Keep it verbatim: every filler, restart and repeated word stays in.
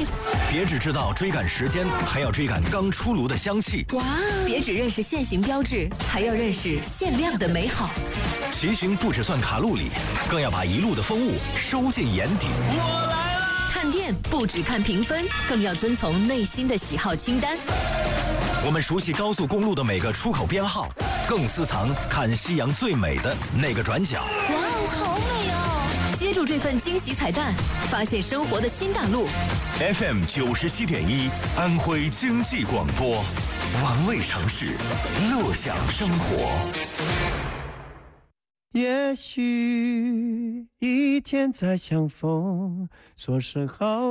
力。 别只知道追赶时间，还要追赶刚出炉的香气。 哇！别只认识现行标志，还要认识限量的美好。 骑行不只算卡路里，更要把一路的风物收进眼底。 我来了！看店不只看评分，更要遵从内心的喜好清单。 我们熟悉高速公路的每个出口编号，更私藏看夕阳最美的那个转角。 哇哦，好美哦！接住这份惊喜彩蛋，发现生活的新大陆。 F M 九十七点一，安徽经济广播，玩味城市，乐享生活。 也许一天再相逢，说声好。